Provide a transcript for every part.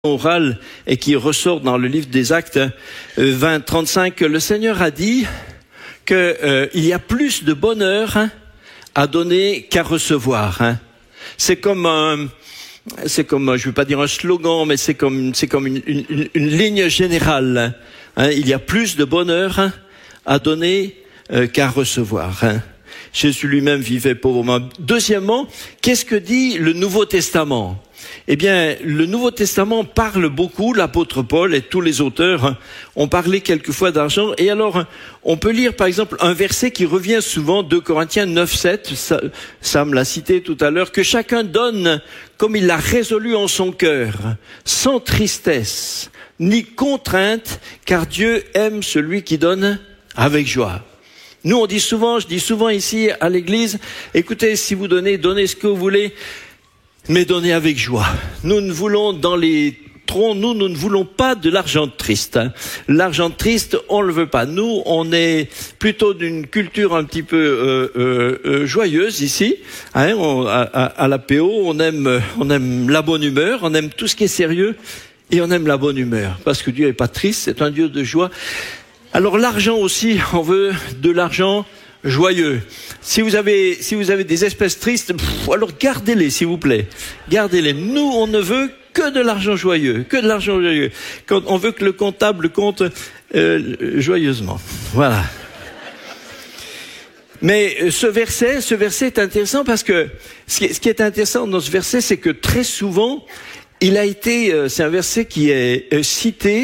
orale et qui ressort dans le livre des Actes 20-35, que le Seigneur a dit qu'il y a plus de bonheur à donner qu'à recevoir. C'est comme je ne veux pas dire un slogan, mais c'est comme une ligne générale. Il y a plus de bonheur à donner qu'à recevoir. Jésus lui-même vivait pauvrement. Deuxièmement, qu'est-ce que dit le Nouveau Testament ? Eh bien, le Nouveau Testament parle beaucoup, l'apôtre Paul et tous les auteurs ont parlé quelquefois d'argent. Et alors, on peut lire par exemple un verset qui revient souvent, 2 Corinthiens 9-7, Sam l'a cité tout à l'heure, que chacun donne comme il l'a résolu en son cœur, sans tristesse, ni contrainte, car Dieu aime celui qui donne avec joie. Nous, je dis souvent ici à l'église, écoutez, si vous donnez ce que vous voulez, mais donnez avec joie. Nous ne voulons nous ne voulons pas de l'argent triste. L'argent triste, on le veut pas. Nous, on est plutôt d'une culture un petit peu joyeuse ici. À la PO, on aime la bonne humeur, on aime tout ce qui est sérieux et on aime la bonne humeur parce que Dieu est pas triste, c'est un Dieu de joie. Alors l'argent aussi, on veut de l'argent joyeux. Si vous avez des espèces tristes, alors gardez-les s'il vous plaît. Gardez-les. Nous, on ne veut que de l'argent joyeux, Quand on veut que le comptable compte joyeusement. Voilà. Mais ce verset est intéressant parce que ce qui est intéressant dans ce verset, c'est que très souvent, c'est un verset qui est cité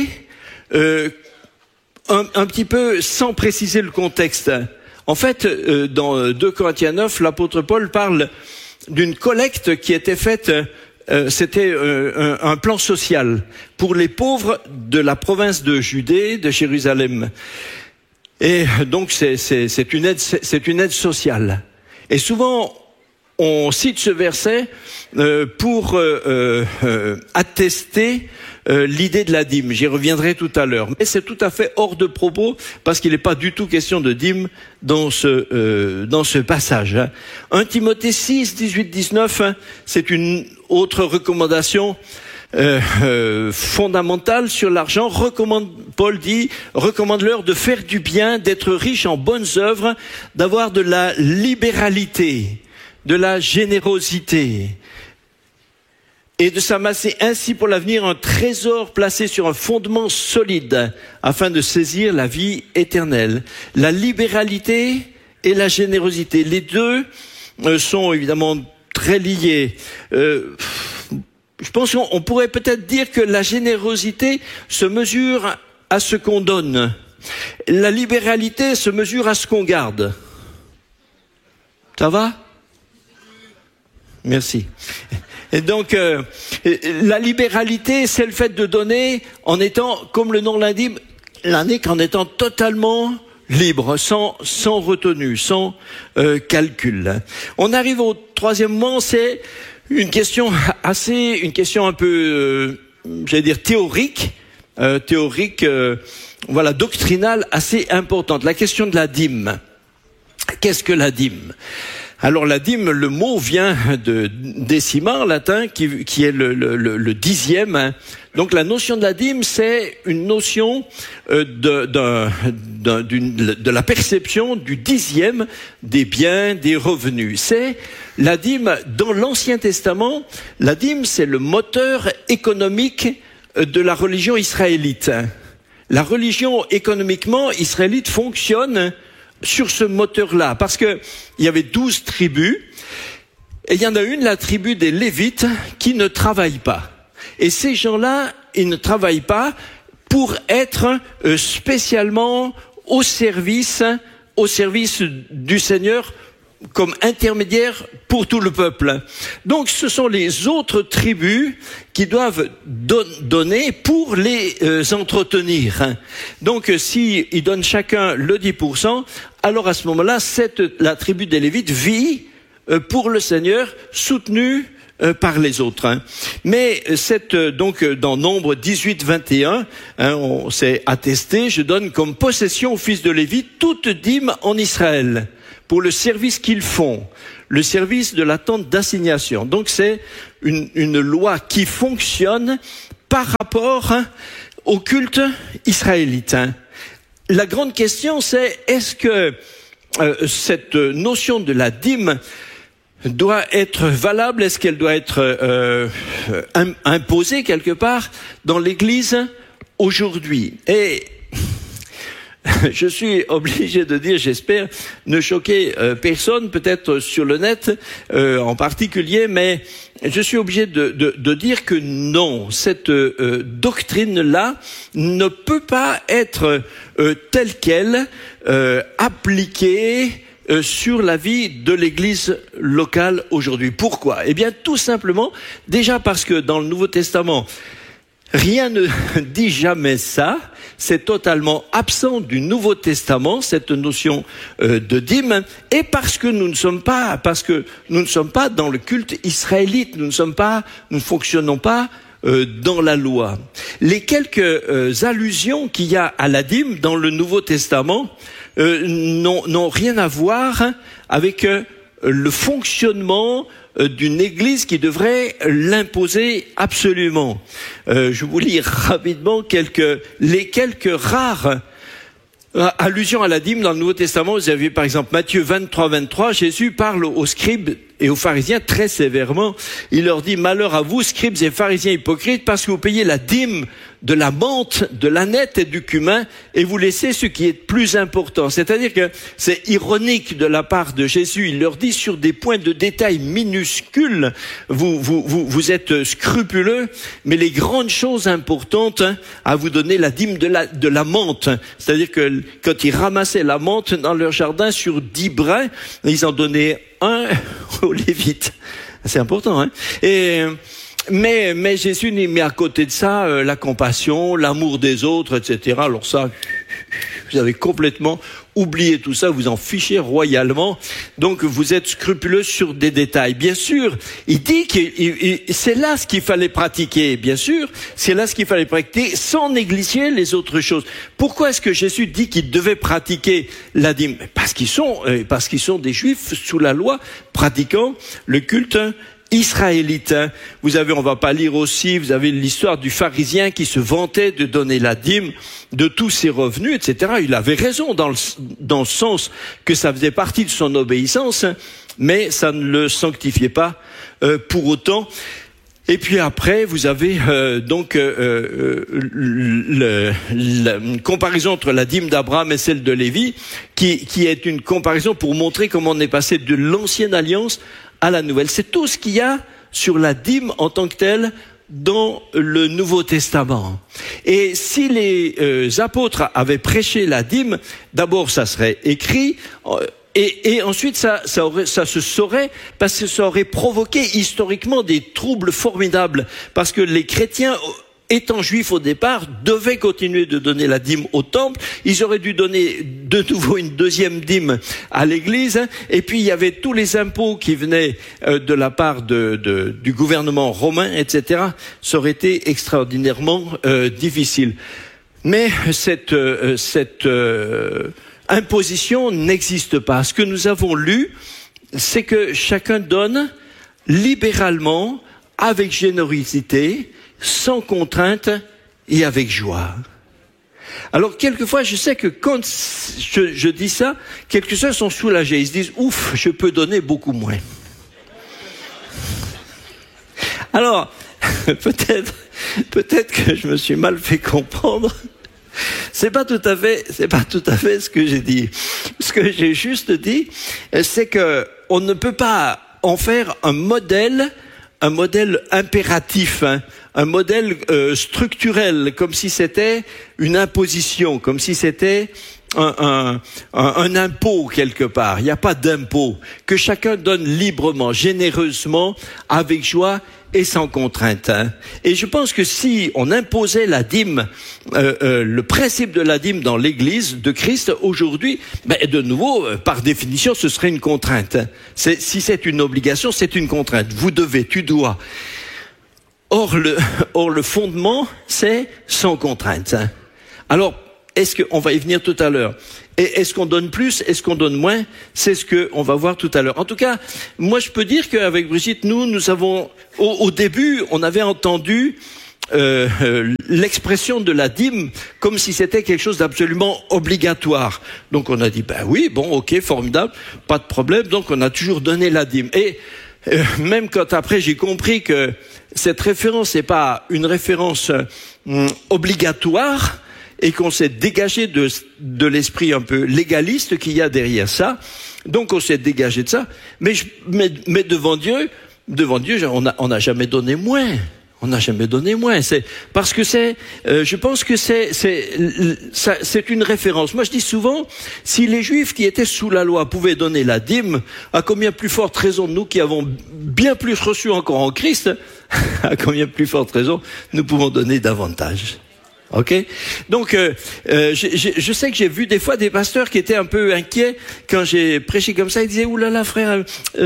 un petit peu sans préciser le contexte. En fait, dans 2 Corinthiens 9, l'apôtre Paul parle d'une collecte qui était faite, c'était un plan social pour les pauvres de la province de Judée, de Jérusalem. Et donc c'est une aide sociale. Et souvent on cite ce verset pour attester l'idée de la dîme. J'y reviendrai tout à l'heure. Mais c'est tout à fait hors de propos parce qu'il n'est pas du tout question de dîme dans ce passage. 1 Timothée 6, 18, 19, c'est une autre recommandation fondamentale sur l'argent. Paul dit, recommande-leur de faire du bien, d'être riche en bonnes œuvres, d'avoir de la libéralité, de la générosité, et de s'amasser ainsi pour l'avenir un trésor placé sur un fondement solide afin de saisir la vie éternelle. La libéralité et la générosité, les deux sont évidemment très liés. Je pense qu'on pourrait peut-être dire que la générosité se mesure à ce qu'on donne. La libéralité se mesure à ce qu'on garde. Ça va ? Merci. Et donc, la libéralité, c'est le fait de donner en étant, comme le nom l'indique, en étant totalement libre, sans retenue, sans calcul. On arrive au troisièmement, c'est une question un peu, théorique, doctrinale, assez importante. La question de la dîme. Qu'est-ce que la dîme ? Alors la dîme, le mot vient de décima en latin, qui est le dixième. Donc la notion de la dîme, c'est une notion de la perception du dixième des biens, des revenus. C'est la dîme dans l'Ancien Testament. La dîme, c'est le moteur économique de la religion israélite. La religion économiquement israélite fonctionne sur ce moteur-là, parce que il y avait 12 tribus, et il y en a une, la tribu des Lévites, qui ne travaille pas. Et ces gens-là, ils ne travaillent pas pour être spécialement au service du Seigneur, comme intermédiaire pour tout le peuple. Donc ce sont les autres tribus qui doivent donner pour les entretenir. Donc si ils donnent chacun le 10%, alors à ce moment-là, la tribu des Lévites vit pour le Seigneur, soutenue par les autres. Mais donc dans Nombre 18, 21, on s'est attesté, je donne comme possession aux fils de Lévi toute dîme en Israël, pour le service qu'ils font, le service de la tente d'assignation. Donc c'est une loi qui fonctionne par rapport au culte israélite. La grande question, c'est est-ce que cette notion de la dîme doit être valable, est-ce qu'elle doit être imposée quelque part dans l'Église aujourd'hui? Et je suis obligé de dire, j'espère ne choquer personne, peut-être sur le net en particulier, mais je suis obligé de dire que non, cette doctrine-là ne peut pas être telle qu'elle appliquée sur la vie de l'Église locale aujourd'hui. Pourquoi? Eh bien, tout simplement, déjà parce que dans le Nouveau Testament, rien ne dit jamais ça. C'est totalement absent du Nouveau Testament, cette notion de dîme, et parce que nous ne sommes pas dans le culte israélite, nous ne fonctionnons pas dans la loi. Les quelques allusions qu'il y a à la dîme dans le Nouveau Testament n'ont rien à voir avec le fonctionnement d'une église qui devrait l'imposer absolument. Je vous lis rapidement les quelques rares allusions à la dîme dans le Nouveau Testament. Vous avez par exemple Matthieu 23, Jésus parle aux scribes et aux pharisiens très sévèrement. Il leur dit: malheur à vous, scribes et pharisiens hypocrites, parce que vous payez la dîme de la menthe, de l'ânette et du cumin, et vous laissez ce qui est plus important. C'est-à-dire que c'est ironique de la part de Jésus. Il leur dit sur des points de détail minuscules, vous êtes scrupuleux, mais les grandes choses importantes, à vous donner la dîme de la menthe. C'est-à-dire que quand ils ramassaient la menthe dans leur jardin sur 10 brins, ils en donnaient un aux Lévites. C'est important, hein? Mais Jésus met à côté de ça la compassion, l'amour des autres, etc. Alors ça, vous avez complètement oublié tout ça, vous en fichez royalement. Donc vous êtes scrupuleux sur des détails. Bien sûr, il dit que c'est là ce qu'il fallait pratiquer. Bien sûr, c'est là ce qu'il fallait pratiquer sans négliger les autres choses. Pourquoi est-ce que Jésus dit qu'il devait pratiquer la dîme? Parce qu'ils sont des Juifs sous la loi pratiquant le culte israélite. On va pas lire aussi, vous avez l'histoire du pharisien qui se vantait de donner la dîme de tous ses revenus, etc. Il avait raison dans le sens que ça faisait partie de son obéissance, mais ça ne le sanctifiait pas pour autant. Et puis après, vous avez une comparaison entre la dîme d'Abraham et celle de Lévi, qui est une comparaison pour montrer comment on est passé de l'ancienne alliance à la nouvelle. C'est tout ce qu'il y a sur la dîme en tant que telle dans le Nouveau Testament. Et si les apôtres avaient prêché la dîme, d'abord ça serait écrit, et ensuite ça se saurait, parce que ça aurait provoqué historiquement des troubles formidables, parce que les chrétiens, étant juifs au départ, devaient continuer de donner la dîme au temple. Ils auraient dû donner de nouveau une deuxième dîme à l'église. Et puis il y avait tous les impôts qui venaient de la part du gouvernement romain, etc. Ça aurait été extraordinairement difficile. Mais cette imposition n'existe pas. Ce que nous avons lu, c'est que chacun donne libéralement, avec générosité, sans contrainte et avec joie. Alors quelquefois, je sais que quand je dis ça, quelques-uns sont soulagés. Ils se disent: ouf, je peux donner beaucoup moins. Alors, peut-être que je me suis mal fait comprendre. C'est pas tout à fait ce que j'ai dit. Ce que j'ai juste dit, c'est que on ne peut pas en faire un modèle impératif, un modèle structurel, comme si c'était une imposition, comme si c'était un impôt quelque part. Il n'y a pas d'impôt. Que chacun donne librement, généreusement, avec joie et sans contrainte. Et je pense que si on imposait la dîme, le principe de la dîme dans l'Église de Christ aujourd'hui, de nouveau, par définition, ce serait une contrainte. Si c'est une obligation, c'est une contrainte. Vous devez, tu dois. Or le fondement, c'est sans contrainte. Alors, on va y venir tout à l'heure. Et est-ce qu'on donne plus? Est-ce qu'on donne moins? C'est ce qu'on va voir tout à l'heure. En tout cas, moi je peux dire qu'avec Brigitte, nous avons, au début, on avait entendu l'expression de la dîme comme si c'était quelque chose d'absolument obligatoire. Donc on a dit, ben oui, bon, ok, formidable, pas de problème, donc on a toujours donné la dîme. Et même quand après j'ai compris que cette référence n'est pas une référence obligatoire, et qu'on s'est dégagé de l'esprit un peu légaliste qu'il y a derrière ça. Donc on s'est dégagé de ça. Mais devant Dieu, on n'a jamais donné moins. On n'a jamais donné moins. C'est parce que je pense que c'est une référence. Moi, je dis souvent, si les Juifs qui étaient sous la loi pouvaient donner la dîme, à combien plus forte raison nous qui avons bien plus reçu encore en Christ, à combien plus forte raison nous pouvons donner davantage. Ok, donc je sais que j'ai vu des fois des pasteurs qui étaient un peu inquiets quand j'ai prêché comme ça. Ils disaient ouh là là frère,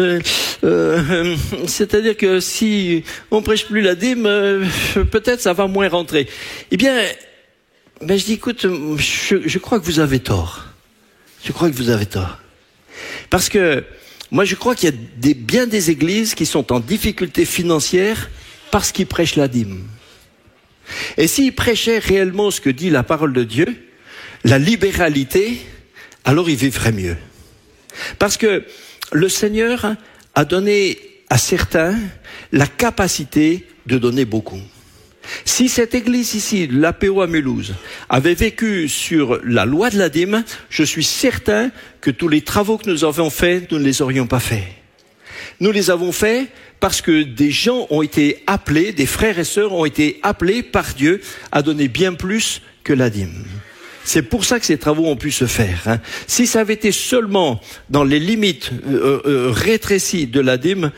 c'est-à-dire que si on prêche plus la dîme, peut-être ça va moins rentrer. Eh bien, je dis écoute, je crois que vous avez tort. Je crois que vous avez tort, parce que moi je crois qu'il y a bien des églises qui sont en difficulté financière parce qu'ils prêchent la dîme. Et s'ils prêchaient réellement ce que dit la parole de Dieu, la libéralité, alors ils vivraient mieux. Parce que le Seigneur a donné à certains la capacité de donner beaucoup. Si cette église ici, l'APO à Mulhouse, avait vécu sur la loi de la dîme, je suis certain que tous les travaux que nous avons faits, nous ne les aurions pas faits. Nous les avons faits parce que des gens ont été appelés, des frères et sœurs ont été appelés par Dieu à donner bien plus que la dîme. C'est pour ça que ces travaux ont pu se faire. Si ça avait été seulement dans les limites rétrécies de la dîme,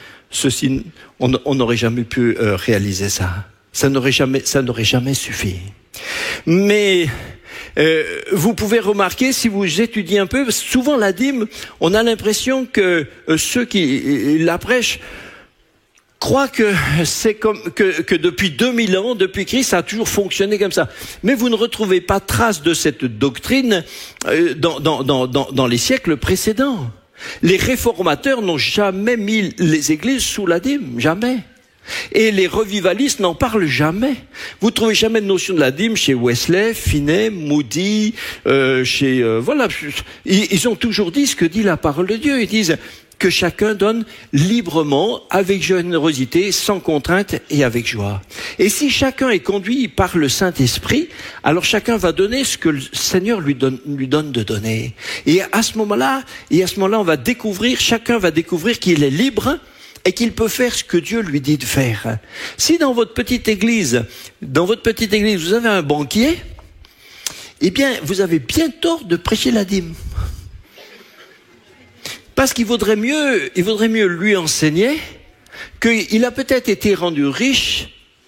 on n'aurait jamais pu réaliser ça. Ça n'aurait jamais suffi. Mais vous pouvez remarquer, si vous étudiez un peu, souvent la dîme, on a l'impression que ceux qui la prêchent croient que c'est comme que depuis 2000 ans, depuis Christ, ça a toujours fonctionné comme ça. Mais vous ne retrouvez pas trace de cette doctrine dans les siècles précédents. Les réformateurs n'ont jamais mis les églises sous la dîme, jamais. Et les revivalistes n'en parlent jamais. Vous trouvez jamais de notion de la dîme chez Wesley, Finney, Moody, voilà. Ils ont toujours dit ce que dit la parole de Dieu. Ils disent que chacun donne librement, avec générosité, sans contrainte et avec joie. Et si chacun est conduit par le Saint-Esprit, alors chacun va donner ce que le Seigneur lui donne de donner. Et à ce moment-là, chacun va découvrir qu'il est libre et qu'il peut faire ce que Dieu lui dit de faire. Si dans votre petite église, vous avez un banquier, eh bien, vous avez bien tort de prêcher la dîme. Parce qu'il vaudrait mieux lui enseigner qu'il a peut-être été rendu riche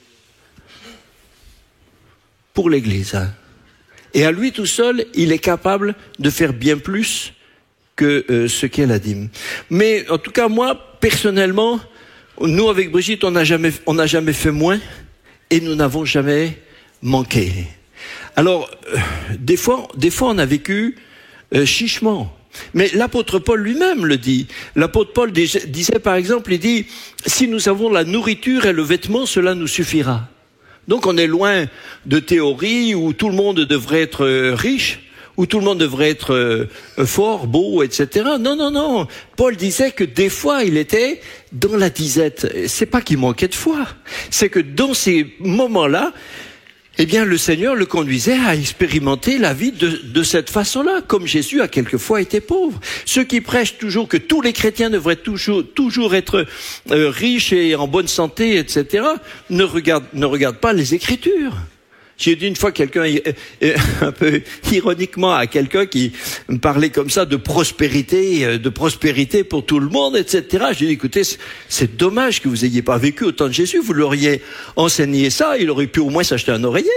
pour l'église. Et à lui tout seul, il est capable de faire bien plus que ce qu'est la dîme. Mais en tout cas, moi, personnellement, nous avec Brigitte, on n'a jamais fait moins et nous n'avons jamais manqué. Alors, des fois, on a vécu chichement. Mais l'apôtre Paul lui-même le dit. L'apôtre Paul disait par exemple, il dit, si nous avons la nourriture et le vêtement, cela nous suffira. Donc on est loin de théories où tout le monde devrait être riche, où tout le monde devrait être fort, beau, etc. Non. Paul disait que des fois, il était dans la disette. C'est pas qu'il manquait de foi. C'est que dans ces moments-là, eh bien, le Seigneur le conduisait à expérimenter la vie de cette façon-là, comme Jésus a quelquefois été pauvre. Ceux qui prêchent toujours que tous les chrétiens devraient toujours être riches et en bonne santé, etc., ne regardent pas les Écritures. J'ai dit une fois un peu ironiquement à quelqu'un qui me parlait comme ça de prospérité pour tout le monde, etc. J'ai dit, écoutez, c'est dommage que vous ayez pas vécu au temps de Jésus, vous l'auriez enseigné ça, il aurait pu au moins s'acheter un oreiller.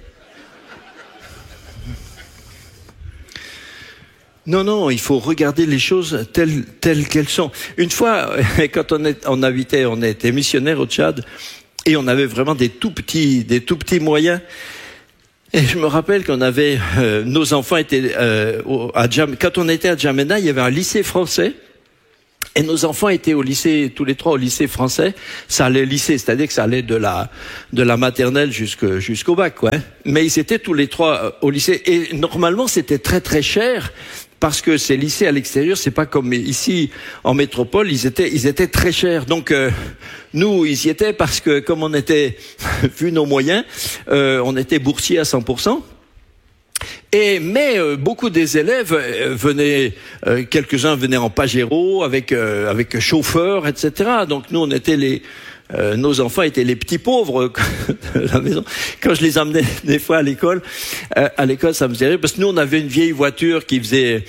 Non, il faut regarder les choses telles qu'elles sont. Une fois, quand on était missionnaire au Tchad, et on avait vraiment des tout petits moyens. Et je me rappelle qu'on avait, nos enfants étaient quand on était à Djamena, il y avait un lycée français Et nos enfants étaient au lycée, tous les trois au lycée français. Ça allait lycée, c'est-à-dire que ça allait de la maternelle jusqu'au bac, quoi. Mais ils étaient tous les trois au lycée. Et normalement, c'était très très cher. Parce que ces lycées à l'extérieur, c'est pas comme ici en métropole, ils étaient très chers. Donc nous, ils y étaient parce que comme on était, vu nos moyens, on était boursiers à 100%. Mais beaucoup des élèves venaient, quelques-uns venaient en Pajero avec chauffeur, etc. Donc nous, on était nos enfants étaient les petits pauvres de la maison. Quand je les emmenais des fois à l'école, ça me faisait rire parce que nous on avait une vieille voiture qui faisait,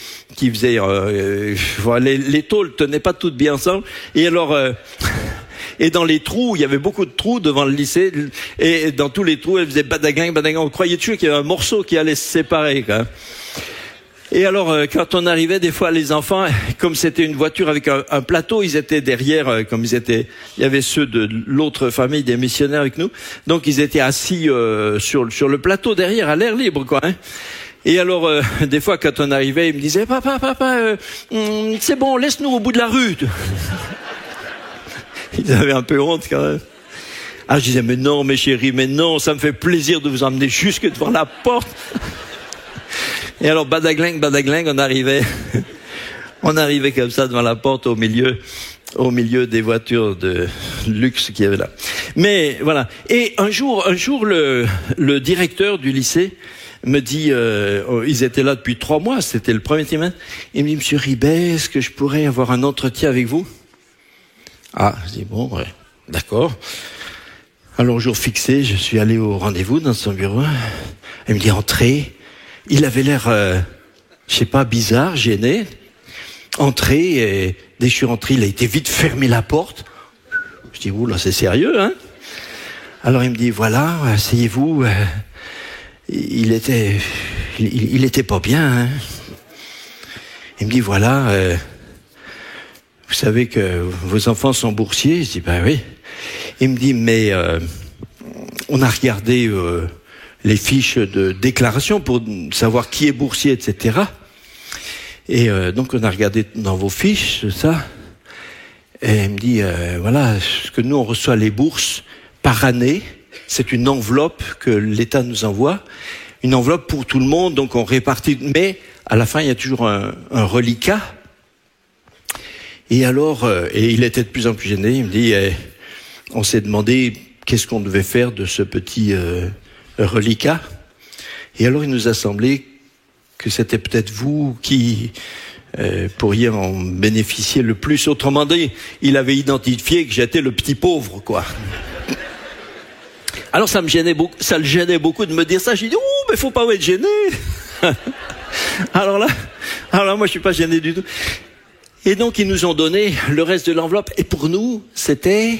les tôles tenaient pas toutes bien ensemble. Et alors, et dans les trous, il y avait beaucoup de trous devant le lycée, et dans tous les trous, elle faisait badagling, badagling. On croyait toujours qu'il y avait un morceau qui allait se séparer, quoi. Et alors, quand on arrivait, des fois, les enfants, comme c'était une voiture avec un plateau, ils étaient derrière, il y avait ceux de l'autre famille des missionnaires avec nous, donc ils étaient assis sur le plateau derrière, à l'air libre, quoi. Hein. Et alors, des fois, quand on arrivait, ils me disaient, papa, c'est bon, laisse-nous au bout de la rue. Ils avaient un peu honte, quand même. Ah, je disais, mais non, mes chéris, mais non, ça me fait plaisir de vous emmener jusque devant la porte. Et alors, badagling, on arrivait comme ça devant la porte au milieu des voitures de luxe qu'il y avait là. Mais voilà. Et un jour, le directeur du lycée me dit, ils étaient là depuis 3 mois, c'était le premier trimestre. Il me dit, Monsieur Ribet, est-ce que je pourrais avoir un entretien avec vous? Ah, je dis bon, ouais, d'accord. Alors, jour fixé, je suis allé au rendez-vous dans son bureau. Il me dit, entrez. Il avait l'air, je sais pas, bizarre, gêné. Entré, et dès que je suis rentré, il a été vite fermé la porte. Je dis, oula, c'est sérieux, hein? Alors il me dit, voilà, asseyez-vous. Il était pas bien, hein? Il me dit, voilà, vous savez que vos enfants sont boursiers? Je dis, ben oui. Il me dit, mais on a regardé les fiches de déclaration pour savoir qui est boursier, etc. Et donc on a regardé dans vos fiches, ça. Et il me dit, voilà, ce que nous on reçoit les bourses par année, c'est une enveloppe que l'État nous envoie, une enveloppe pour tout le monde, donc on répartit. Mais à la fin, il y a toujours un reliquat. Et alors, et il était de plus en plus gêné. Il me dit, on s'est demandé qu'est-ce qu'on devait faire de ce petit reliquat. Et alors, il nous a semblé que c'était peut-être vous qui pourriez en bénéficier le plus. Autrement dit, il avait identifié que j'étais le petit pauvre, quoi. Alors, ça le gênait beaucoup de me dire ça. J'ai dit, mais faut pas être gêné. Alors là, moi, je suis pas gêné du tout. Et donc, ils nous ont donné le reste de l'enveloppe. Et pour nous, c'était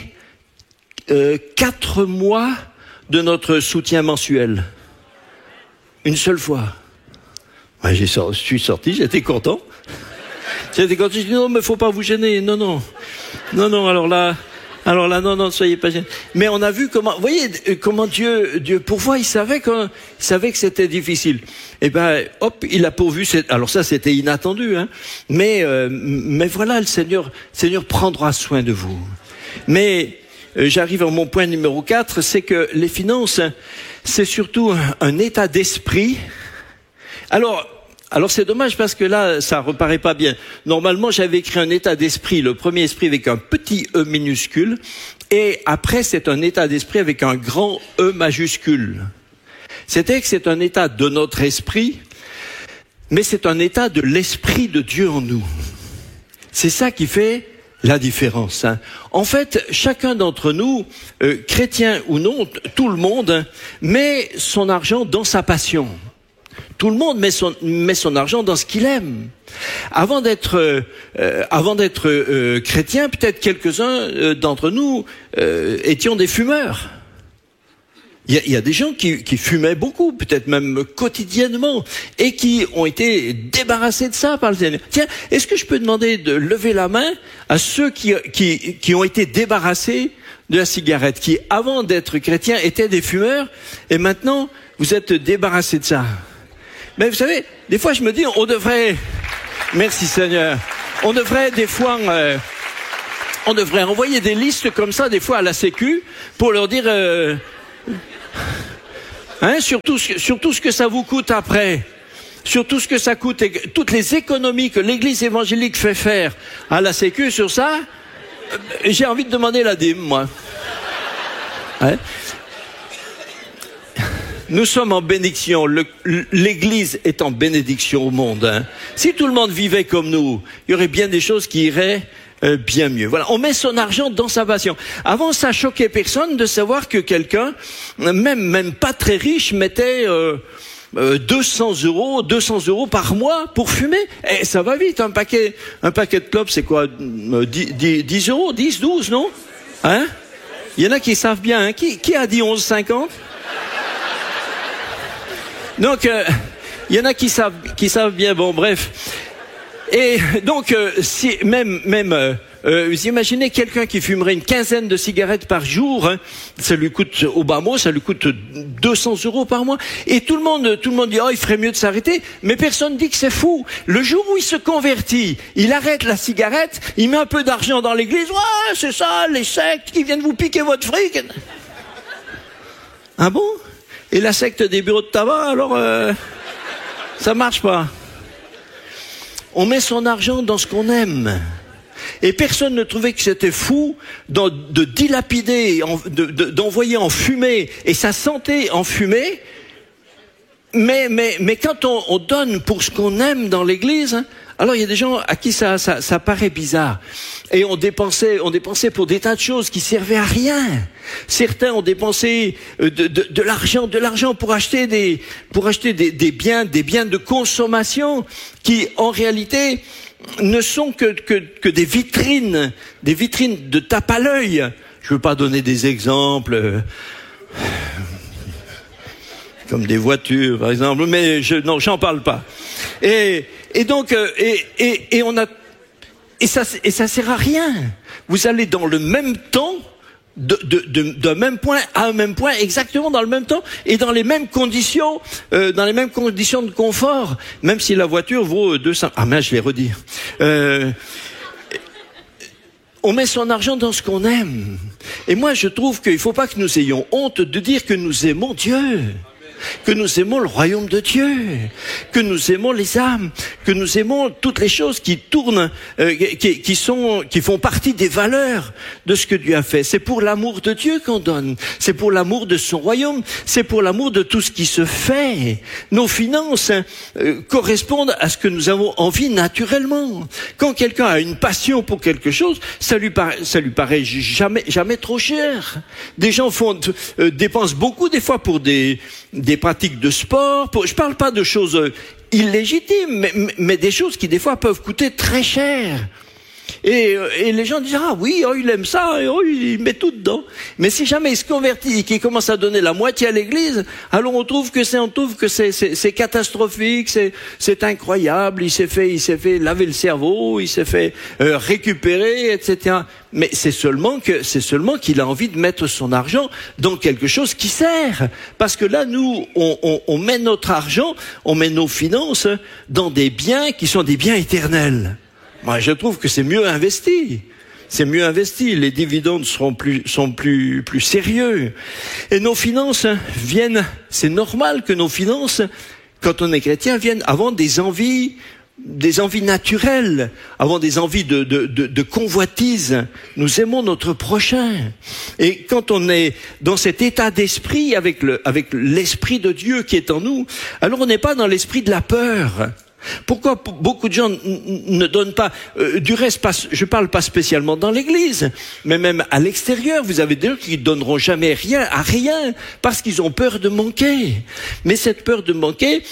4 mois de notre soutien mensuel. Une seule fois. Ouais, je suis sorti, j'étais content. J'ai dit, non, mais faut pas vous gêner. Non, alors là, non, ne soyez pas gênés. Mais on a vu comment, vous voyez, comment Dieu, pourquoi il savait que c'était difficile. Et ben, hop, il a pourvu. Alors ça, c'était inattendu, hein. Mais voilà, le Seigneur prendra soin de vous. Mais j'arrive à mon point numéro 4, c'est que les finances, c'est surtout un état d'esprit. Alors c'est dommage parce que là, ça reparaît pas bien. Normalement, j'avais écrit un état d'esprit, le premier esprit avec un petit E minuscule, et après, c'est un état d'esprit avec un grand E majuscule. C'est-à-dire que c'est un état de notre esprit, mais c'est un état de l'esprit de Dieu en nous. C'est ça qui fait la différence, hein. En fait, chacun d'entre nous, chrétien ou non, tout le monde, met son argent dans sa passion. Tout le monde met son argent dans ce qu'il aime. Avant d'être chrétien, peut-être quelques-uns d'entre nous étions des fumeurs. Il y a des gens qui fumaient beaucoup, peut-être même quotidiennement, et qui ont été débarrassés de ça par le Seigneur. Tiens, est-ce que je peux demander de lever la main à ceux qui ont été débarrassés de la cigarette, qui avant d'être chrétiens étaient des fumeurs, et maintenant vous êtes débarrassés de ça? Mais vous savez, des fois je me dis, on devrait, merci Seigneur, on devrait des fois On devrait envoyer des listes comme ça des fois à la Sécu pour leur dire surtout ce que ça vous coûte après. Surtout ce que ça coûte, et toutes les économies que l'Église évangélique fait faire à la Sécu sur ça, j'ai envie de demander la dîme, moi. Hein? Nous sommes en bénédiction, l'Église est en bénédiction au monde. Hein. Si tout le monde vivait comme nous, il y aurait bien des choses qui iraient bien mieux. Voilà, on met son argent dans sa passion. Avant, ça choquait personne de savoir que quelqu'un, même pas très riche, mettait 200 euros par mois pour fumer. Et ça va vite, un paquet de clopes, c'est quoi, 10 euros, 10, 12, non? Hein? Il y en a qui savent bien, hein? Qui a dit 11,50? Donc, il y en a qui savent bien, bon, bref. Et donc, si vous imaginez quelqu'un qui fumerait une quinzaine de cigarettes par jour, hein, ça lui coûte, au bas mot, ça lui coûte 200 euros par mois. Et tout le monde dit, oh, il ferait mieux de s'arrêter. Mais personne dit que c'est fou. Le jour où il se convertit, il arrête la cigarette, il met un peu d'argent dans l'église. Ouais, c'est ça, les sectes qui viennent vous piquer votre fric. Ah bon? Et la secte des bureaux de tabac, alors, ça marche pas. On met son argent dans ce qu'on aime. Et personne ne trouvait que c'était fou de dilapider, d'envoyer en fumée et sa santé en fumée. Mais quand on donne pour ce qu'on aime dans l'église, hein, alors il y a des gens à qui ça paraît bizarre. Et on dépensait pour des tas de choses qui servaient à rien. Certains ont dépensé de l'argent pour acheter des biens de consommation qui en réalité ne sont que des vitrines de tape à l'œil. Je veux pas donner des exemples comme des voitures par exemple, mais non, j'en parle pas. Et donc ça sert à rien. Vous allez dans le même temps, d'un même point à un même point, exactement dans le même temps et dans les mêmes conditions de confort, même si la voiture vaut 200. Ah mais je vais redire. On met son argent dans ce qu'on aime. Et moi, je trouve qu'il ne faut pas que nous ayons honte de dire que nous aimons Dieu. Que nous aimons le royaume de Dieu, que nous aimons les âmes, que nous aimons toutes les choses qui tournent, qui font partie des valeurs de ce que Dieu a fait. C'est pour l'amour de Dieu qu'on donne, c'est pour l'amour de son royaume, c'est pour l'amour de tout ce qui se fait. Nos finances correspondent à ce que nous avons envie naturellement. Quand quelqu'un a une passion pour quelque chose, ça lui paraît jamais trop cher. Des gens dépensent beaucoup des fois pour des pratiques de sport. Je parle pas de choses illégitimes, mais des choses qui des fois peuvent coûter très cher. Et les gens disent ah oui, oh, il aime ça, oh, il met tout dedans. Mais si jamais il se convertit et qu'il commence à donner la moitié à l'église, alors on trouve que c'est catastrophique, c'est incroyable. Il s'est fait laver le cerveau, il s'est fait récupérer, etc. Mais c'est seulement qu'il a envie de mettre son argent dans quelque chose qui sert. Parce que là, nous, on met notre argent, on met nos finances dans des biens qui sont des biens éternels. Moi, je trouve que c'est mieux investi. C'est mieux investi. Les dividendes sont plus sérieux. Et nos finances viennent, c'est normal que nos finances, quand on est chrétien, viennent avant des envies naturelles, avant des envies de convoitise. Nous aimons notre prochain. Et quand on est dans cet état d'esprit avec l'esprit de Dieu qui est en nous, alors on n'est pas dans l'esprit de la peur. Pourquoi beaucoup de gens ne donnent pas du reste, je parle pas spécialement dans l'église, mais même à l'extérieur, vous avez des gens qui donneront jamais rien à rien parce qu'ils ont peur de manquer. Mais cette peur de manquer,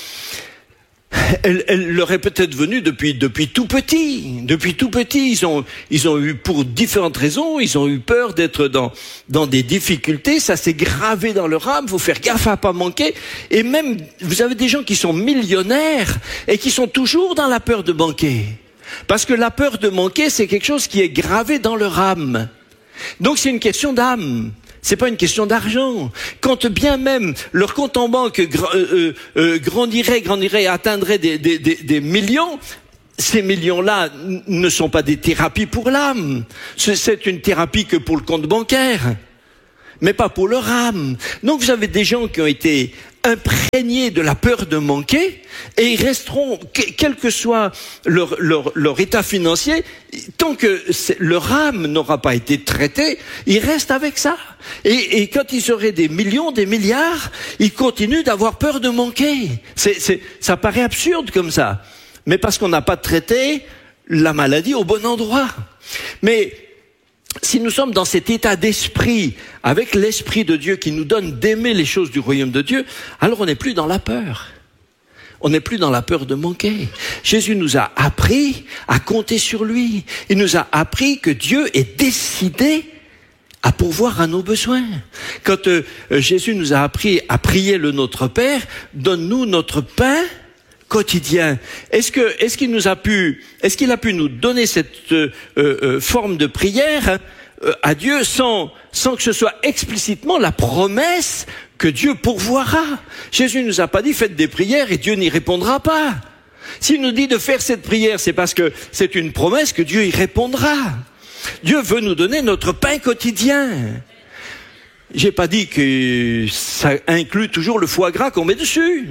elle leur est peut-être venue depuis tout petit. Depuis tout petit, ils ont eu, pour différentes raisons, ils ont eu peur d'être dans des difficultés. Ça s'est gravé dans leur âme. Faut faire gaffe à pas manquer. Et même, vous avez des gens qui sont millionnaires et qui sont toujours dans la peur de manquer. Parce que la peur de manquer, c'est quelque chose qui est gravé dans leur âme. Donc c'est une question d'âme. C'est pas une question d'argent. Quand bien même leur compte en banque grandirait, atteindrait des millions, ces millions-là ne sont pas des thérapies pour l'âme. C'est une thérapie que pour le compte bancaire, mais pas pour leur âme. Donc vous avez des gens qui ont été imprégnés de la peur de manquer, et ils resteront, quel que soit leur état financier, tant que leur âme n'aura pas été traitée, ils restent avec ça. Et quand ils auraient des millions, des milliards, ils continuent d'avoir peur de manquer. Ça paraît absurde comme ça, mais parce qu'on n'a pas traité la maladie au bon endroit. Mais si nous sommes dans cet état d'esprit, avec l'Esprit de Dieu qui nous donne d'aimer les choses du royaume de Dieu, alors on n'est plus dans la peur. On n'est plus dans la peur de manquer. Jésus nous a appris à compter sur lui. Il nous a appris que Dieu est décidé à pourvoir à nos besoins. Quand Jésus nous a appris à prier le Notre Père, donne-nous notre pain quotidien. Est-ce qu'il a pu nous donner cette forme de prière à Dieu sans que ce soit explicitement la promesse que Dieu pourvoira? Jésus nous a pas dit faites des prières et Dieu n'y répondra pas. S'il nous dit de faire cette prière, c'est parce que c'est une promesse que Dieu y répondra. Dieu veut nous donner notre pain quotidien. J'ai pas dit que ça inclut toujours le foie gras qu'on met dessus.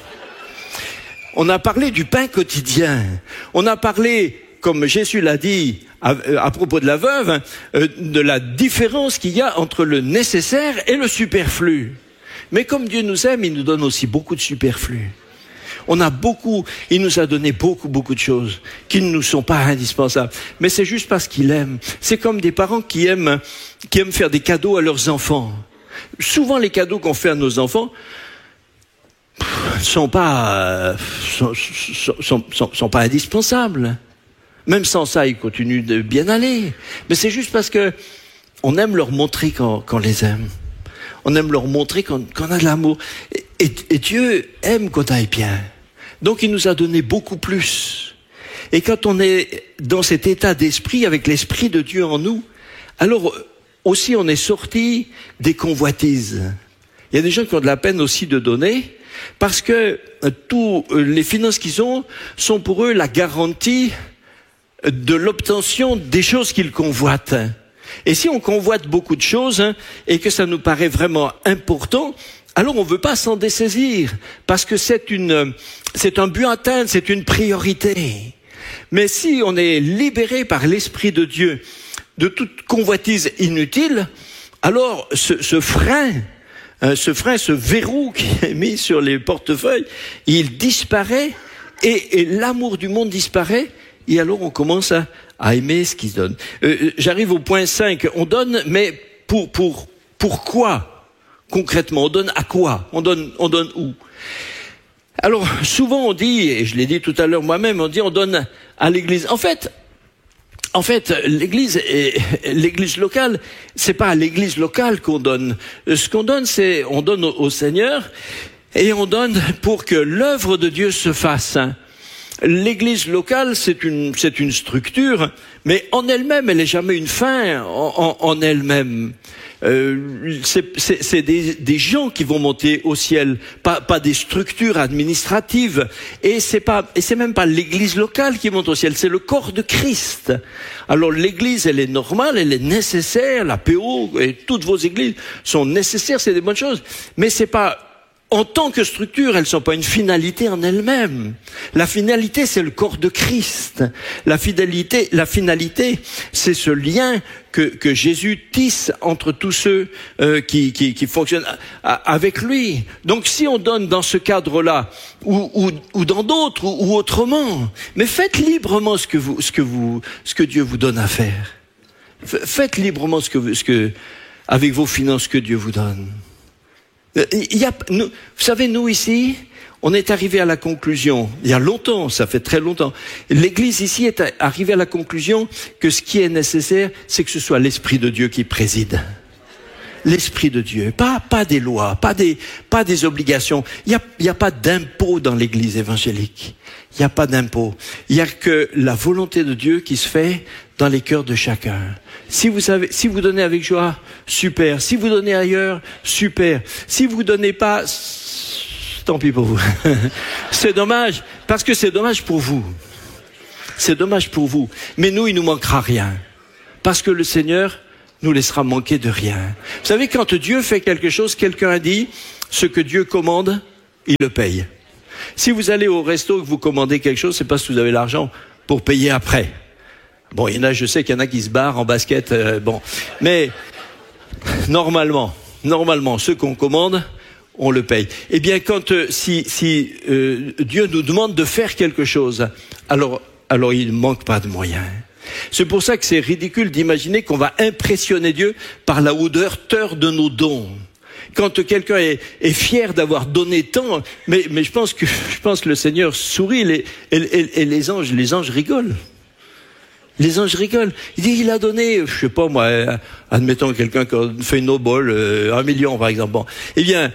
On a parlé du pain quotidien. On a parlé, comme Jésus l'a dit à propos de la veuve, de la différence qu'il y a entre le nécessaire et le superflu. Mais comme Dieu nous aime, il nous donne aussi beaucoup de superflu. Il nous a donné beaucoup de choses qui ne nous sont pas indispensables. Mais c'est juste parce qu'il aime. C'est comme des parents qui aiment faire des cadeaux à leurs enfants. Souvent, les cadeaux qu'on fait à nos enfants sont pas indispensables. Même sans ça, ils continuent de bien aller. Mais c'est juste parce que on aime leur montrer qu'on les aime. On aime leur montrer qu'on a de l'amour. Et Dieu aime qu'on aille bien. Donc il nous a donné beaucoup plus. Et quand on est dans cet état d'esprit, avec l'Esprit de Dieu en nous, alors aussi on est sorti des convoitises. Il y a des gens qui ont de la peine aussi de donner, parce que tous les finances qu'ils ont sont pour eux la garantie de l'obtention des choses qu'ils convoitent. Et si on convoite beaucoup de choses et que ça nous paraît vraiment important, alors on ne veut pas s'en dessaisir, parce que c'est un but à atteindre, c'est une priorité. Mais si on est libéré par l'Esprit de Dieu de toute convoitise inutile, alors ce frein, ce verrou qui est mis sur les portefeuilles, il disparaît et l'amour du monde disparaît, et alors on commence à aimer ce qui se donne. J'arrive au point 5. On donne, mais pour quoi? Concrètement, on donne à quoi? On donne où? Alors, souvent on dit, et je l'ai dit tout à l'heure moi-même, on donne à l'église. En fait, l'église locale, c'est pas à l'église locale qu'on donne. Ce qu'on donne, c'est, on donne au Seigneur, et on donne pour que l'œuvre de Dieu se fasse. L'église locale, c'est une structure, mais en elle-même, elle n'est jamais une fin en elle-même. C'est des gens qui vont monter au ciel, pas des structures administratives. Et c'est même pas l'église locale qui monte au ciel, c'est le corps de Christ. Alors l'église, elle est normale, elle est nécessaire, la PO et toutes vos églises sont nécessaires, c'est des bonnes choses. Mais c'est pas, en tant que structure, elles ne sont pas une finalité en elles-mêmes. La finalité, c'est le corps de Christ. La finalité, c'est ce lien que Jésus tisse entre tous ceux qui fonctionnent avec lui. Donc, si on donne dans ce cadre-là, ou dans d'autres, ou autrement, mais faites librement ce que Dieu vous donne à faire. Faites librement avec vos finances que Dieu vous donne. Vous savez, nous ici, on est arrivé à la conclusion, il y a longtemps, ça fait très longtemps, l'Église ici est arrivée à la conclusion que ce qui est nécessaire, c'est que ce soit l'Esprit de Dieu qui préside. L'Esprit de Dieu, pas des lois, pas des obligations. Il y a pas d'impôt dans l'Église évangélique. Il n'y a pas d'impôt. Il y a que la volonté de Dieu qui se fait dans les cœurs de chacun. Si vous donnez avec joie, super. Si vous donnez ailleurs, super. Si vous donnez pas, tant pis pour vous. C'est dommage, parce que c'est dommage pour vous. C'est dommage pour vous. Mais nous, il nous manquera rien. Parce que le Seigneur nous laissera manquer de rien. Vous savez, quand Dieu fait quelque chose, quelqu'un a dit, ce que Dieu commande, il le paye. Si vous allez au resto et que vous commandez quelque chose, c'est parce que vous avez l'argent pour payer après. Bon, je sais qu'il y en a qui se barrent en basket, mais normalement, ce qu'on commande, on le paye. Eh bien, si Dieu nous demande de faire quelque chose, alors il ne manque pas de moyens. C'est pour ça que c'est ridicule d'imaginer qu'on va impressionner Dieu par la hauteur de nos dons. Quand quelqu'un est fier d'avoir donné tant, mais je pense que le Seigneur sourit et les anges rigolent. Les anges rigolent. Il dit, il a donné, je sais pas moi, admettons quelqu'un qui a fait une obole, 1 million par exemple. Bon. Eh bien,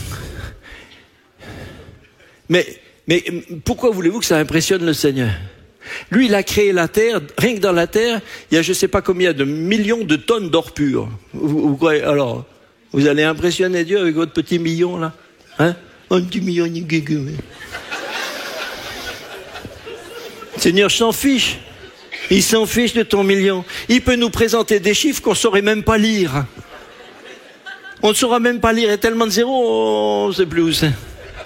mais pourquoi voulez-vous que ça impressionne le Seigneur? Lui, il a créé la terre. Rien que dans la terre, il y a je sais pas combien de millions de tonnes d'or pur. Vous croyez, alors, vous allez impressionner Dieu avec votre petit million là, hein? Un petit million. Le Seigneur s'en fiche. Il s'en fiche de ton million. Il peut nous présenter des chiffres qu'on ne saurait même pas lire. On ne saura même pas lire. Il y a tellement de zéros, on ne sait plus où c'est.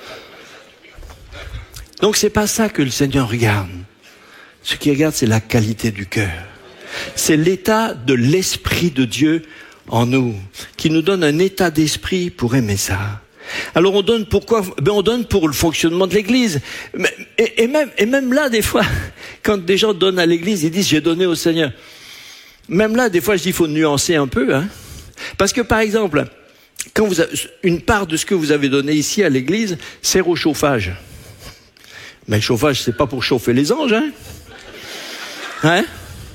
Donc c'est pas ça que le Seigneur regarde. Ce qu'il regarde, c'est la qualité du cœur. C'est l'état de l'Esprit de Dieu en nous, qui nous donne un état d'esprit pour aimer ça. Alors on donne pourquoi? On donne pour le fonctionnement de l'Église. Et même là, des fois, quand des gens donnent à l'Église, ils disent j'ai donné au Seigneur. Même là, des fois, je dis il faut nuancer un peu, hein. Parce que par exemple, quand une part de ce que vous avez donné ici à l'Église sert au chauffage. Mais le chauffage, c'est pas pour chauffer les anges, hein. Hein?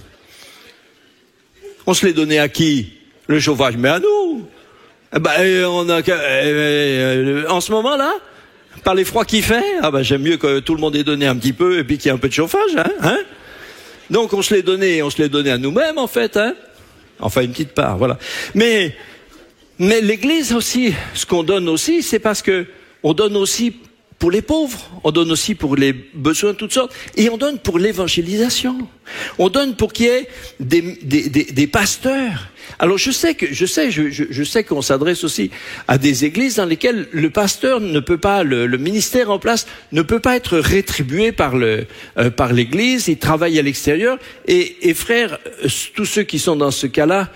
On se l'est donné à qui? Le chauffage, mais à nous. En ce moment-là, par les froids qu'il fait, j'aime mieux que tout le monde ait donné un petit peu et puis qu'il y ait un peu de chauffage, hein. Donc on se l'est donné à nous-mêmes en fait, hein. Enfin une petite part, voilà. Mais l'Église aussi, ce qu'on donne aussi, c'est parce que on donne aussi pour les pauvres, on donne aussi pour les besoins de toutes sortes, et on donne pour l'évangélisation. On donne pour qu'il y ait des pasteurs. Alors je sais qu'on s'adresse aussi à des églises dans lesquelles le pasteur ne peut pas, le ministère en place ne peut pas être rétribué par l'église, il travaille à l'extérieur, et frères, tous ceux qui sont dans ce cas-là,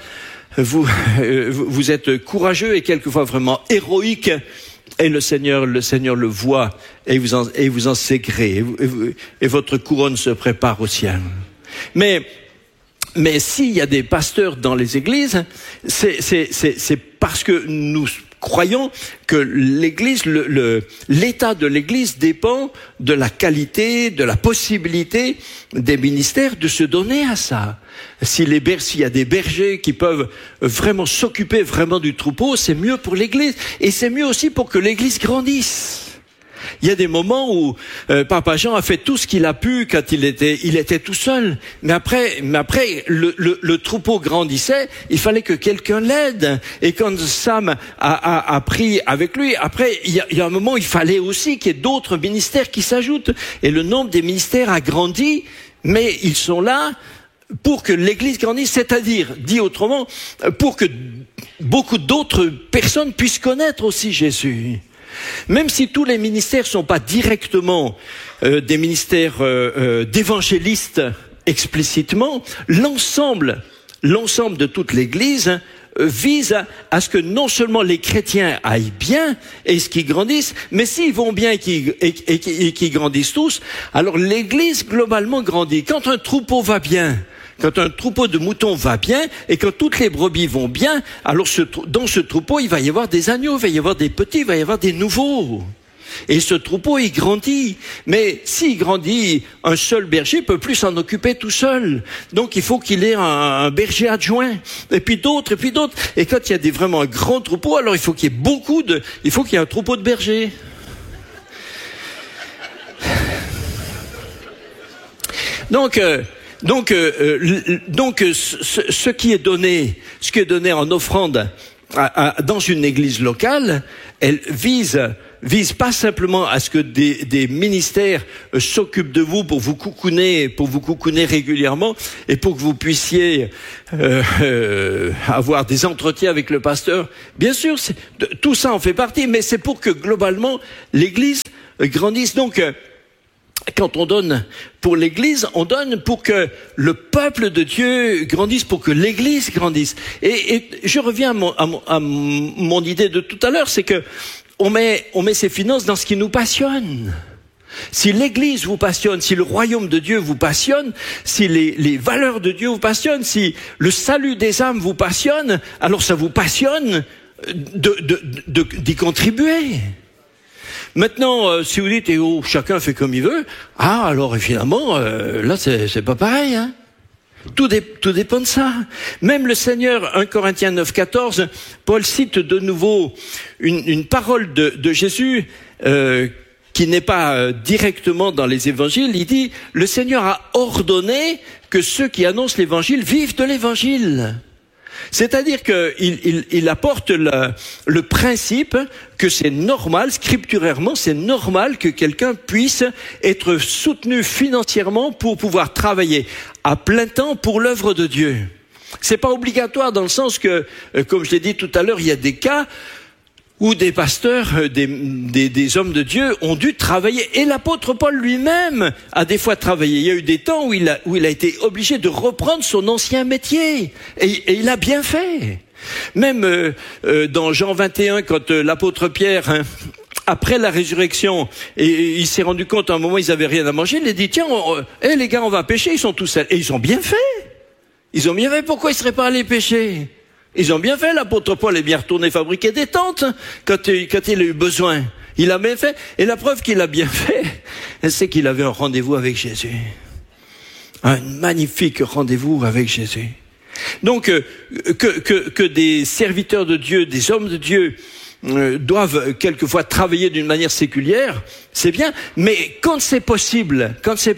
vous êtes courageux et quelquefois vraiment héroïques. Et le Seigneur le voit et vous en sait gré et votre couronne se prépare au ciel. Mais s'il y a des pasteurs dans les églises, c'est parce que nous croyons que l'église, l'état de l'église dépend de la qualité, de la possibilité des ministères de se donner à ça. S'il y a des bergers qui peuvent vraiment s'occuper vraiment du troupeau, c'est mieux pour l'église. Et c'est mieux aussi pour que l'église grandisse. Il y a des moments où Papa Jean a fait tout ce qu'il a pu quand il était tout seul. Mais après le troupeau grandissait, il fallait que quelqu'un l'aide. Et quand Sam a pris avec lui, après il y a un moment où il fallait aussi qu'il y ait d'autres ministères qui s'ajoutent. Et le nombre des ministères a grandi, mais ils sont là pour que l'Église grandisse, c'est-à-dire, dit autrement, pour que beaucoup d'autres personnes puissent connaître aussi Jésus. Même si tous les ministères sont pas directement des ministères d'évangélistes explicitement, l'ensemble de toute l'Église vise à ce que non seulement les chrétiens aillent bien et ce qu'ils grandissent, mais s'ils vont bien et qu'ils grandissent tous, alors l'Église globalement grandit. Quand un troupeau va bien, quand un troupeau de moutons va bien et quand toutes les brebis vont bien, alors dans ce troupeau, il va y avoir des agneaux, il va y avoir des petits, il va y avoir des nouveaux. Et ce troupeau, il grandit. Mais s'il grandit, un seul berger peut plus s'en occuper tout seul. Donc il faut qu'il ait un berger adjoint. Et puis d'autres. Et quand il y a vraiment un grand troupeau, alors il faut qu'il y ait un troupeau de bergers. Donc, ce qui est donné en offrande dans une église locale, elle vise pas simplement à ce que des ministères s'occupent de vous pour vous coucouner régulièrement et pour que vous puissiez avoir des entretiens avec le pasteur. Bien sûr, tout ça en fait partie, mais c'est pour que globalement l'église grandisse. Donc, quand on donne pour l'Église, on donne pour que le peuple de Dieu grandisse, pour que l'Église grandisse. Et je reviens à mon idée de tout à l'heure, c'est que on met ses finances dans ce qui nous passionne. Si l'Église vous passionne, si le royaume de Dieu vous passionne, si les valeurs de Dieu vous passionnent, si le salut des âmes vous passionne, alors ça vous passionne d'y contribuer. Maintenant, si vous dites chacun fait comme il veut, alors évidemment, là c'est pas pareil, hein. Tout dépend de ça. Même le Seigneur, 1 Corinthiens 9, 14, Paul cite de nouveau une parole de Jésus qui n'est pas directement dans les évangiles. Il dit, le Seigneur a ordonné que ceux qui annoncent l'évangile vivent de l'évangile. C'est-à-dire qu'il apporte le principe que c'est normal, scripturairement, c'est normal que quelqu'un puisse être soutenu financièrement pour pouvoir travailler à plein temps pour l'œuvre de Dieu. C'est pas obligatoire dans le sens que, comme je l'ai dit tout à l'heure, il y a des cas où des pasteurs, des hommes de Dieu ont dû travailler. Et l'apôtre Paul lui-même a des fois travaillé. Il y a eu des temps où il a été obligé de reprendre son ancien métier. Et il a bien fait. Même dans Jean 21, quand l'apôtre Pierre, après la résurrection, et il s'est rendu compte à un moment ils avaient rien à manger, il a dit, tiens, les gars, on va pêcher, ils sont tous seuls. Et ils ont bien fait. Ils ont bien fait. Pourquoi ils seraient pas allés pêcher? Ils ont bien fait, l'apôtre Paul est bien retourné fabriquer des tentes quand il a eu besoin. Il a bien fait. Et la preuve qu'il a bien fait, c'est qu'il avait un rendez-vous avec Jésus. Un magnifique rendez-vous avec Jésus. Donc, que des serviteurs de Dieu, des hommes de Dieu, doivent quelquefois travailler d'une manière séculière, c'est bien, mais quand c'est possible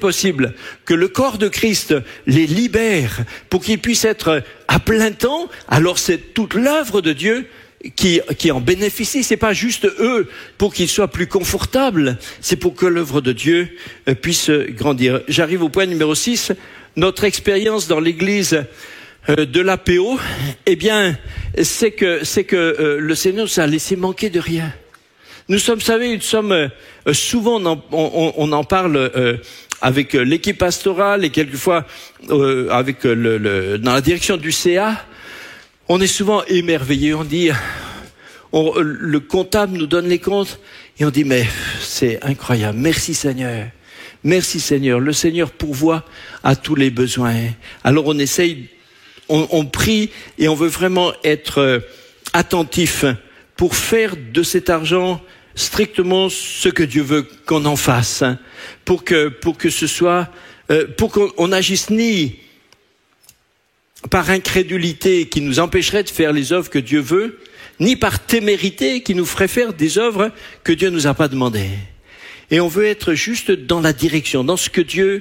que le corps de Christ les libère pour qu'ils puissent être à plein temps, alors c'est toute l'œuvre de Dieu qui en bénéficie. C'est pas juste eux pour qu'ils soient plus confortables, c'est pour que l'œuvre de Dieu puisse grandir. J'arrive au point numéro 6, notre expérience dans l'Église de l'APO, eh bien, c'est que le Seigneur nous a laissé manquer de rien. Nous sommes, souvent on en parle avec l'équipe pastorale et quelquefois avec dans la direction du CA. On est souvent émerveillés. On dit, le comptable nous donne les comptes et on dit, mais c'est incroyable. Merci Seigneur. Merci Seigneur. Le Seigneur pourvoit à tous les besoins. Alors on essaye. On prie et on veut vraiment être attentif pour faire de cet argent strictement ce que Dieu veut qu'on en fasse, pour que ce soit, pour qu'on n'agisse ni par incrédulité qui nous empêcherait de faire les œuvres que Dieu veut, ni par témérité qui nous ferait faire des œuvres que Dieu nous a pas demandées. Et on veut être juste dans la direction, dans ce que Dieu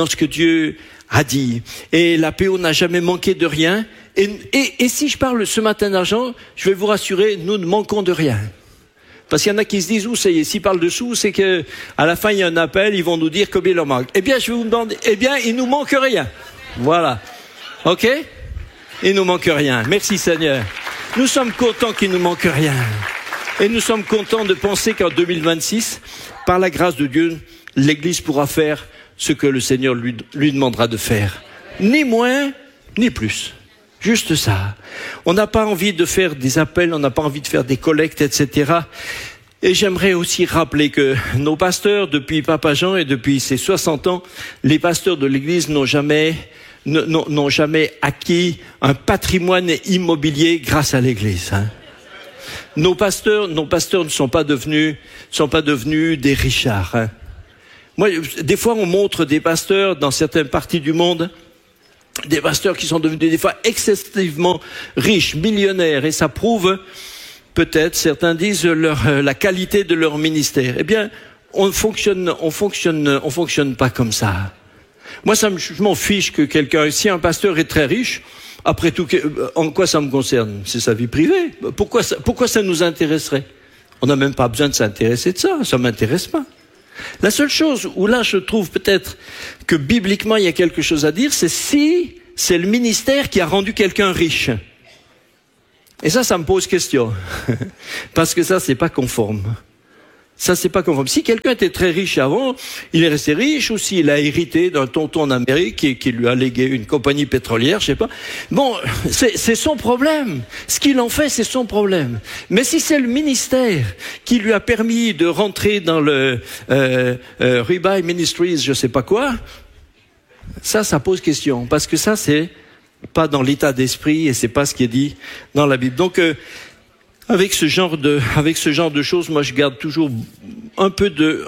a dit. Et l'APO n'a jamais manqué de rien. Et si je parle ce matin d'argent, je vais vous rassurer, nous ne manquons de rien. Parce qu'il y en a qui se disent, ça y est, s'ils parlent de sous, c'est que à la fin il y a un appel, ils vont nous dire combien il leur manque. Eh bien, je vais vous demander, il nous manque rien. Voilà. Ok? Il nous manque rien. Merci Seigneur. Nous sommes contents qu'il nous manque rien. Et nous sommes contents de penser qu'en 2026, par la grâce de Dieu, l'Église pourra faire ce que le Seigneur lui demandera de faire. Ni moins, ni plus. Juste ça. On n'a pas envie de faire des appels, on n'a pas envie de faire des collectes, etc. Et j'aimerais aussi rappeler que nos pasteurs, depuis Papa Jean et depuis ses 60 ans, les pasteurs de l'Église n'ont jamais acquis un patrimoine immobilier grâce à l'Église. Nos pasteurs ne sont pas devenus des richards. Moi, des fois, on montre des pasteurs dans certaines parties du monde, des pasteurs qui sont devenus des fois excessivement riches, millionnaires, et ça prouve, peut-être, certains disent, la qualité de leur ministère. Eh bien, on fonctionne pas comme ça. Moi, je m'en fiche que si un pasteur est très riche, Après tout, en quoi ça me concerne? C'est sa vie privée. Pourquoi ça nous intéresserait? On n'a même pas besoin de s'intéresser de ça. Ça m'intéresse pas. La seule chose où là je trouve peut-être que bibliquement il y a quelque chose à dire, c'est si c'est le ministère qui a rendu quelqu'un riche. Et ça me pose question. Parce que ça, c'est pas conforme. Ça, c'est pas conforme. Si quelqu'un était très riche avant, il est resté riche, ou s'il a hérité d'un tonton en Amérique qui lui a légué une compagnie pétrolière, je sais pas. Bon, c'est son problème. Ce qu'il en fait, c'est son problème. Mais si c'est le ministère qui lui a permis de rentrer dans le Rebuy Ministries, je sais pas quoi, ça pose question. Parce que ça, c'est pas dans l'état d'esprit et c'est pas ce qui est dit dans la Bible. Donc, avec ce genre de choses, moi je garde toujours un peu de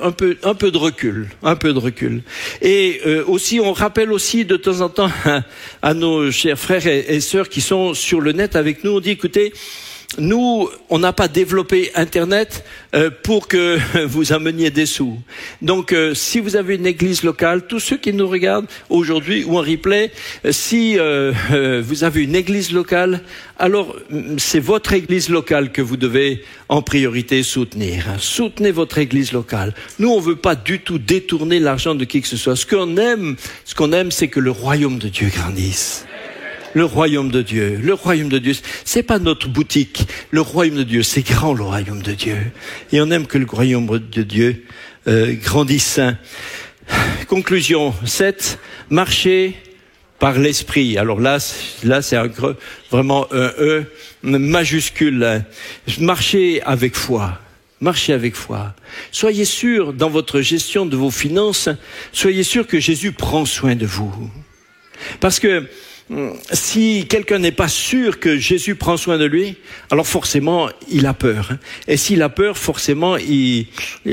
recul. Et aussi, on rappelle aussi de temps en temps à nos chers frères et sœurs qui sont sur le net avec nous, on dit écoutez, nous, on n'a pas développé Internet pour que vous ameniez des sous. Donc, si vous avez une église locale, tous ceux qui nous regardent aujourd'hui ou en replay, si vous avez une église locale, alors c'est votre église locale que vous devez en priorité soutenir. Soutenez votre église locale. Nous, on veut pas du tout détourner l'argent de qui que ce soit. Ce qu'on aime, c'est que le royaume de Dieu grandisse. Le royaume de Dieu, c'est pas notre boutique. Le royaume de Dieu, c'est grand, le royaume de Dieu. Et on aime que le royaume de Dieu grandisse. Conclusion 7, marcher par l'esprit. Alors là c'est vraiment un E majuscule. Marcher avec foi. Marchez avec foi. Soyez sûr, dans votre gestion de vos finances, soyez sûr que Jésus prend soin de vous. Parce que si quelqu'un n'est pas sûr que Jésus prend soin de lui, alors forcément il a peur. Et s'il a peur, forcément il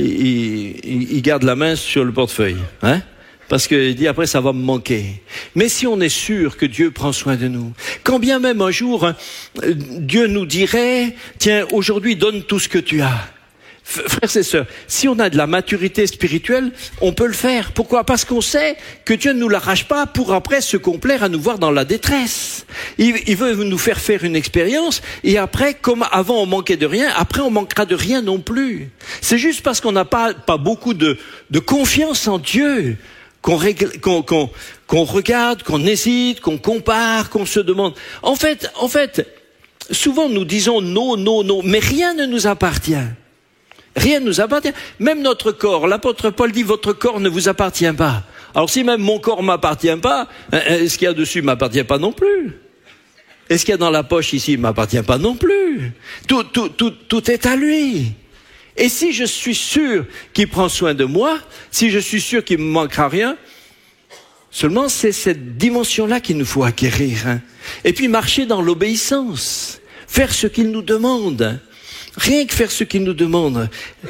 garde la main sur le portefeuille, parce qu'il dit après ça va me manquer. Mais si on est sûr que Dieu prend soin de nous, quand bien même un jour Dieu nous dirait tiens, aujourd'hui donne tout ce que tu as. Frères et sœurs, si on a de la maturité spirituelle, on peut le faire. Pourquoi? Parce qu'on sait que Dieu ne nous l'arrache pas pour après se complaire à nous voir dans la détresse. Il veut nous faire une expérience et après, comme avant on manquait de rien, après on manquera de rien non plus. C'est juste parce qu'on n'a pas beaucoup de confiance en Dieu qu'on regarde, qu'on hésite, qu'on compare, qu'on se demande. En fait, souvent nous disons non, mais rien ne nous appartient. Rien ne nous appartient. Même notre corps. L'apôtre Paul dit votre corps ne vous appartient pas. Alors si même mon corps m'appartient pas, ce qu'il y a dessus m'appartient pas non plus. Et ce qu'il y a dans la poche ici m'appartient pas non plus. Tout est à lui. Et si je suis sûr qu'il prend soin de moi, si je suis sûr qu'il me manquera rien, seulement c'est cette dimension-là qu'il nous faut acquérir. Et puis marcher dans l'obéissance. Faire ce qu'il nous demande. Rien que faire ce qu'il nous demande.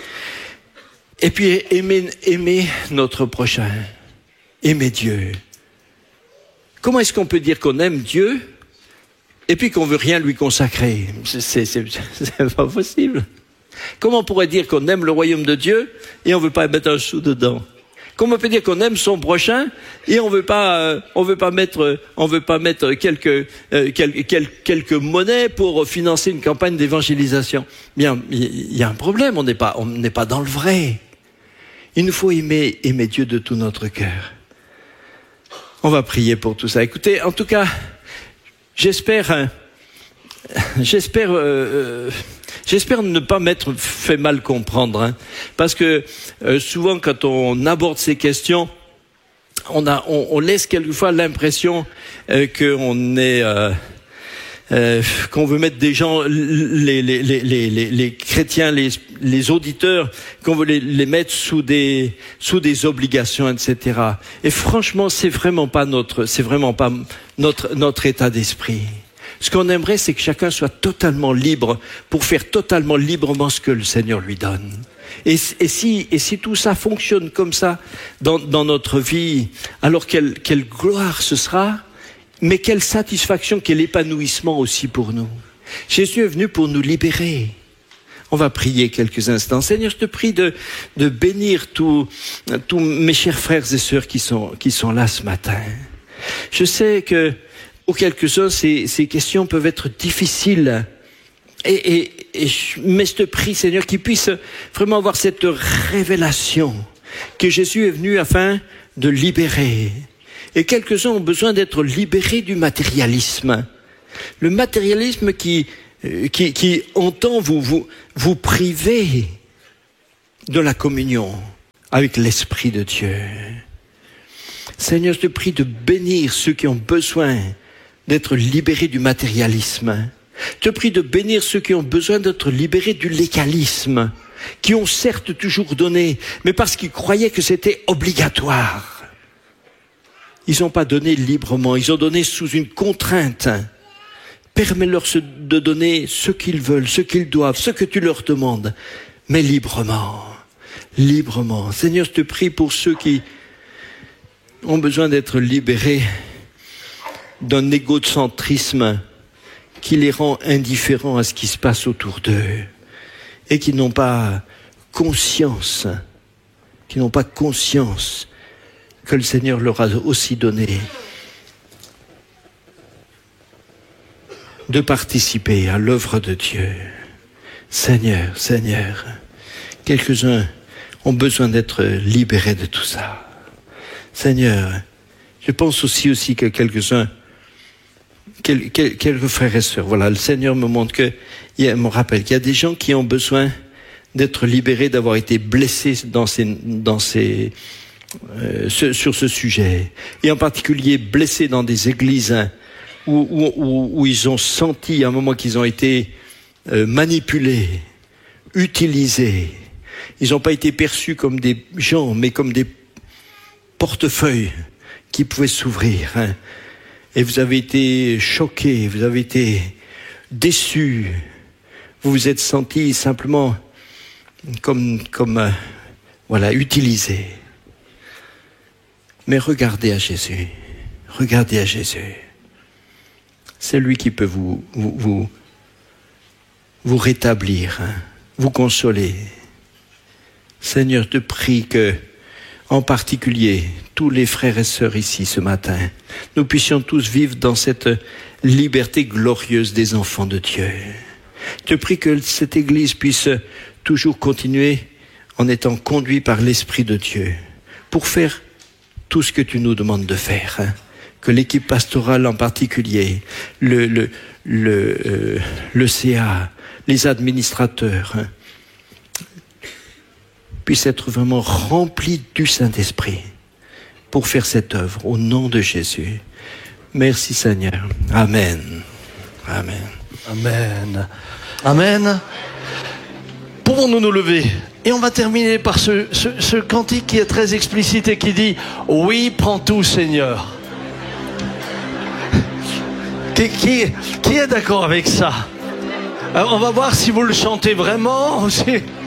Et puis aimer notre prochain. Aimer Dieu. Comment est-ce qu'on peut dire qu'on aime Dieu et puis qu'on veut rien lui consacrer? C'est pas possible. Comment on pourrait dire qu'on aime le royaume de Dieu et on veut pas mettre un sou dedans? Comment on peut dire qu'on aime son prochain et on veut pas mettre quelques monnaies pour financer une campagne d'évangélisation? Bien, il y a un problème. On n'est pas dans le vrai. Il nous faut aimer Dieu de tout notre cœur. On va prier pour tout ça. Écoutez, en tout cas, j'espère ne pas m'être fait mal comprendre, parce que souvent quand on aborde ces questions, on laisse quelquefois l'impression qu'on veut mettre des gens, les chrétiens, les auditeurs, qu'on veut les mettre sous des obligations, etc. Et franchement, c'est vraiment pas notre état d'esprit. Ce qu'on aimerait, c'est que chacun soit totalement libre pour faire totalement librement ce que le Seigneur lui donne. Et si tout ça fonctionne comme ça dans notre vie, alors quelle gloire ce sera, mais quelle satisfaction, quel épanouissement aussi pour nous. Jésus est venu pour nous libérer. On va prier quelques instants. Seigneur, je te prie de bénir tous mes chers frères et sœurs qui sont là ce matin. Je sais que Pour quelques-uns, ces questions peuvent être difficiles. Et mais je te prie, Seigneur, qu'ils puissent vraiment avoir cette révélation que Jésus est venu afin de libérer. Et quelques-uns ont besoin d'être libérés du matérialisme. Le matérialisme qui entend vous priver de la communion avec l'Esprit de Dieu. Seigneur, je te prie de bénir ceux qui ont besoin d'être libérés du matérialisme. Je te prie de bénir ceux qui ont besoin d'être libérés du légalisme, qui ont certes toujours donné, mais parce qu'ils croyaient que c'était obligatoire. Ils n'ont pas donné librement, ils ont donné sous une contrainte. Permets-leur de donner ce qu'ils veulent, ce qu'ils doivent, ce que tu leur demandes, mais librement. Librement. Seigneur, je te prie pour ceux qui ont besoin d'être libérés d'un égocentrisme qui les rend indifférents à ce qui se passe autour d'eux et qui n'ont pas conscience que le Seigneur leur a aussi donné de participer à l'œuvre de Dieu. Seigneur, quelques-uns ont besoin d'être libérés de tout ça. Seigneur, je pense aussi que quelques-uns, quelques frères et sœurs, voilà, le Seigneur me montre me rappelle qu'il y a des gens qui ont besoin d'être libérés, d'avoir été blessés sur ce sujet, et en particulier blessés dans des églises où ils ont senti à un moment qu'ils ont été manipulés, utilisés. Ils n'ont pas été perçus comme des gens, mais comme des portefeuilles qui pouvaient s'ouvrir. Et vous avez été choqués, vous avez été déçus. Vous vous êtes sentis simplement comme utilisés. Mais regardez à Jésus. Regardez à Jésus. C'est lui qui peut vous rétablir, vous consoler. Seigneur, je te prie que, en particulier, tous les frères et sœurs ici ce matin, nous puissions tous vivre dans cette liberté glorieuse des enfants de Dieu. Je te prie que cette Église puisse toujours continuer en étant conduit par l'Esprit de Dieu pour faire tout ce que tu nous demandes de faire. Que l'équipe pastorale en particulier, le CA, les administrateurs, puissent être vraiment remplis du Saint-Esprit pour faire cette œuvre au nom de Jésus. Merci Seigneur. Amen. Amen. Amen. Amen. Pouvons-nous nous lever? Et on va terminer par ce cantique qui est très explicite et qui dit « Oui, prends tout Seigneur ». Qui est d'accord avec ça? Alors, on va voir si vous le chantez vraiment.